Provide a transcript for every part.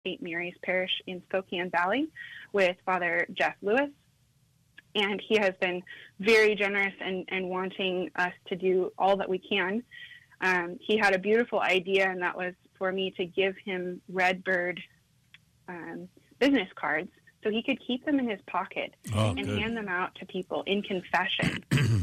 St. Mary's Parish in Spokane Valley with Father Jeff Lewis. And he has been very generous and wanting us to do all that we can. He had a beautiful idea, and that was for me to give him Redbird business cards so he could keep them in his pocket and hand them out to people in confession.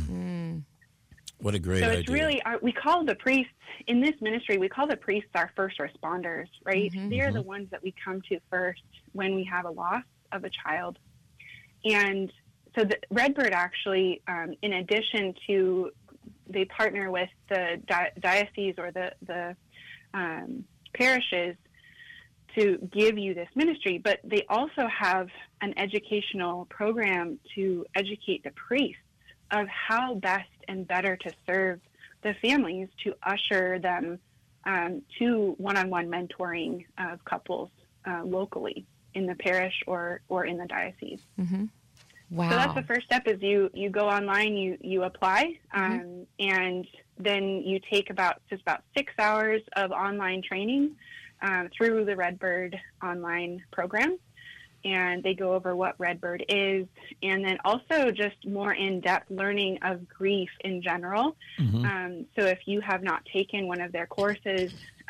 What a great idea. So it's really, we call the priests, in this ministry, we call the priests our first responders, right? They're the ones that we come to first when we have a loss of a child. And so the Redbird actually, in addition to, they partner with the diocese or the parishes to give you this ministry, but they also have an educational program to educate the priests of how best and better to serve the families, to usher them to one-on-one mentoring of couples locally in the parish or in the diocese. Wow. So that's the first step, is you go online, you apply, and then you take about 6 hours of online training through the Redbird online program. And they go over what Redbird is, and then also just more in-depth learning of grief in general. So if you have not taken one of their courses,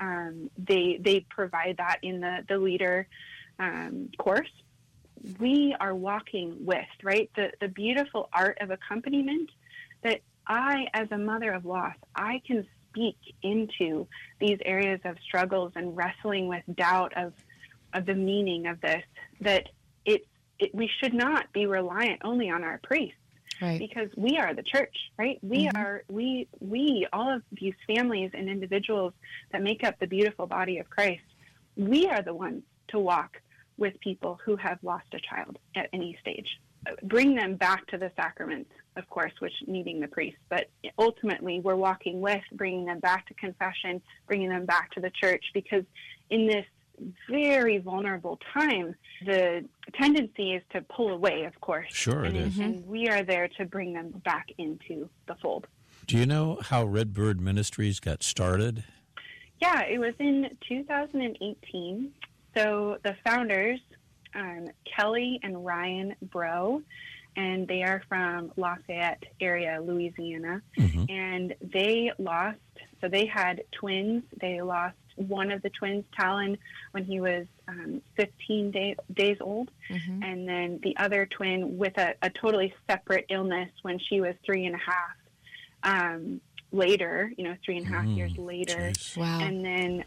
they provide that in the leader course. We are walking with, right, the beautiful art of accompaniment that I, as a mother of loss, I can speak into these areas of struggles and wrestling with doubt of the meaning of this, that we should not be reliant only on our priests, right? Because we are the church, right? We are, all of these families and individuals that make up the beautiful body of Christ, we are the ones to walk with people who have lost a child at any stage. Bring them back to the sacraments, of course, which needing the priest, but ultimately we're walking with, bringing them back to confession, bringing them back to the church, because in this very vulnerable time, the tendency is to pull away, of course. Sure, it is. And we are there to bring them back into the fold. Do you know how Redbird Ministries got started? Yeah, it was in 2018. So the founders, Kelly and Ryan Bro, and they are from Lafayette area, Louisiana, and they had twins. They lost one of the twins, Talon, when he was 15 days old, and then the other twin with a totally separate illness when she was 3.5 later, 3.5 years later. Wow. And then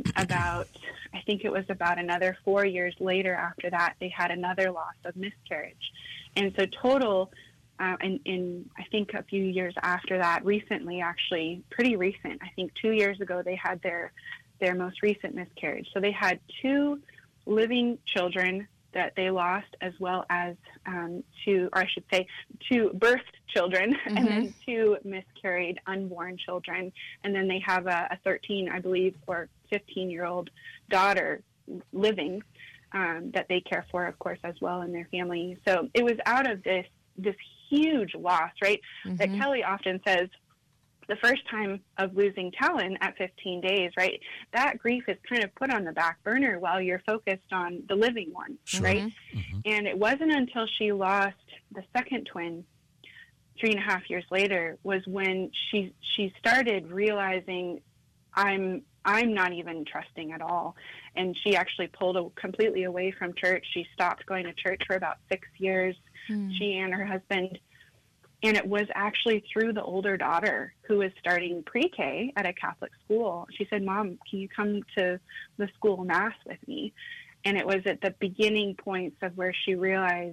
I think it was about another 4 years later after that, they had another loss of miscarriage. And so total, in I think a few years after that, recently, actually, pretty recent, I think 2 years ago, they had their most recent miscarriage. So they had 2 living children that they lost, as well as 2 birthed children, and then 2 miscarried unborn children. And then they have a 13, I believe, or 15-year-old daughter living that they care for, of course, as well in their family. So it was out of this huge loss, right, that Kelly often says, the first time of losing Talon at 15 days, right, that grief is kind of put on the back burner while you're focused on the living one, right? And it wasn't until she lost the second twin 3.5 years later was when she started realizing, I'm not even trusting at all. And she actually pulled completely away from church. She stopped going to church for about 6 years, she and her husband. And it was actually through the older daughter who was starting pre-K at a Catholic school. She said, Mom, can you come to the school mass with me? And it was at the beginning points of where she realized,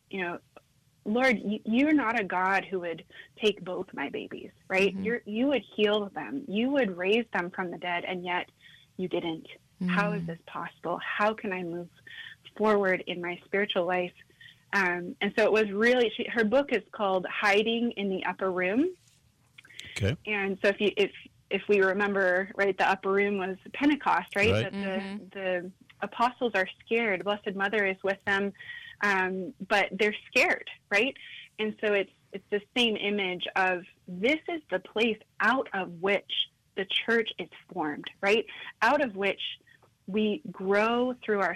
Lord, you're not a God who would take both my babies, right? You would heal them. You would raise them from the dead, and yet you didn't. How is this possible? How can I move forward in my spiritual life? And so it was really, her book is called Hiding in the Upper Room. Okay. And so if we remember, right, the upper room was Pentecost, right? That the apostles are scared. Blessed Mother is with them, but they're scared, right? And so it's the same image of, this is the place out of which the church is formed, right? Out of which we grow through our